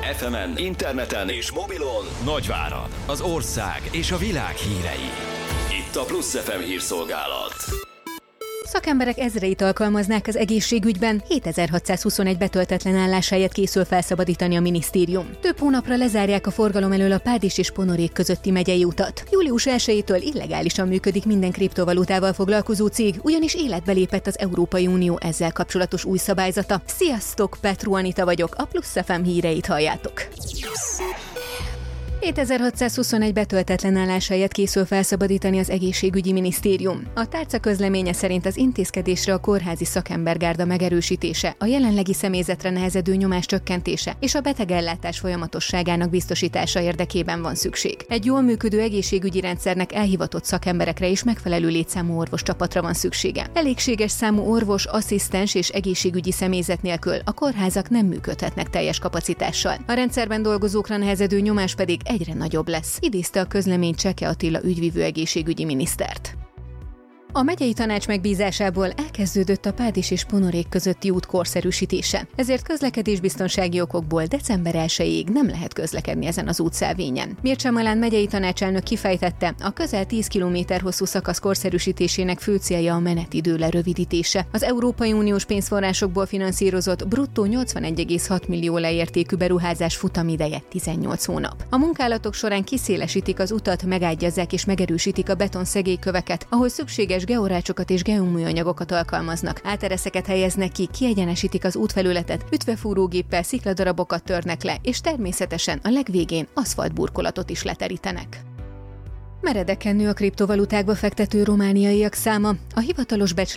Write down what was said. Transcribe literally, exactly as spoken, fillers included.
ef emen, interneten és mobilon Nagyvárad, az ország és a világ hírei. Itt a Plusz ef em hírszolgálat. Szakemberek ezreit alkalmaznák az egészségügyben, hétezer-hatszázhuszonegy betöltetlen álláshelyet készül felszabadítani a minisztérium. Több hónapra lezárják a forgalom elől a Pádis és Ponorék közötti megyei utat. július elsejétől illegálisan működik minden kriptovalutával foglalkozó cég, ugyanis életbe lépett az Európai Unió ezzel kapcsolatos új szabályzata. Sziasztok, Petru Anita vagyok, a Plusz ef em híreit halljátok. hétezer-hatszázhuszonegy betöltetlen álláshelyet készül felszabadítani az egészségügyi minisztérium. A tárca közleménye szerint az intézkedésre a kórházi szakembergárda megerősítése, a jelenlegi személyzetre nehezedő nyomás csökkentése és a betegellátás folyamatosságának biztosítása érdekében van szükség. Egy jól működő egészségügyi rendszernek elhivatott szakemberekre és megfelelő létszámú orvoscsapatra van szüksége. Elégséges számú orvos, asszisztens és egészségügyi személyzet nélkül a kórházak nem működhetnek teljes kapacitással. A rendszerben dolgozókra nehezedő nyomás pedig egyre nagyobb lesz, idézte a közlemény Cseke Attila ügyvivő egészségügyi minisztert. A megyei tanács megbízásából elkezdődött a Pádis és Ponorék közötti út korszerűsítése, ezért közlekedésbiztonsági okokból december elsejéig nem lehet közlekedni ezen az útszelvényen. Mircea Malán megyei tanácselnök kifejtette, a közel tíz kilométer hosszú szakasz korszerűsítésének fő célja a menetidő lerövidítése. Az Európai Uniós pénzforrásokból finanszírozott bruttó nyolcvanegy egész hat millió leértékű beruházás futamideje tizennyolc hónap. A munkálatok során kiszélesítik az utat, megágyazzák és megerősítik a beton szegélyköveket, ahol szükséges georácsokat és geoműanyagokat alkalmaznak. Átereszeket helyeznek ki, kiegyenesítik az útfelületet, ütvefúrógéppel szikladarabokat törnek le, és természetesen a legvégén aszfaltburkolatot is leterítenek. Meredeken nő a kriptovalutákba fektető romániaiak száma. A hivatalos becslés